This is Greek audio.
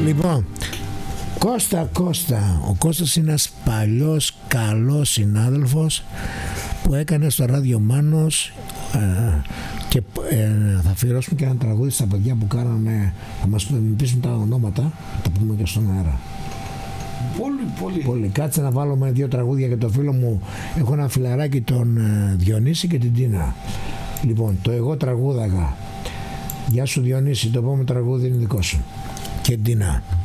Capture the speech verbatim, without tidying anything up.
Λοιπόν, Κώστα Κώστα, ο Κώστας είναι ένας παλιός καλός συνάδελφος που έκανε στο ράδιο Μάνος ε, και ε, θα αφιερώσουμε και ένα τραγούδι στα παιδιά που κάνανε, θα μας πείσουν τα ονόματα, θα τα πούμε και στον αέρα. Πολύ, πολύ. Πολύ. Κάτσε να βάλουμε δύο τραγούδια για το φίλο μου. Έχω ένα φιλαράκι, τον ε, Διονύση και την Τίνα. Λοιπόν, το εγώ τραγούδαγα. Γεια σου Διονύση, το επόμενο τραγούδι είναι δικό σου. Και την Τίνα.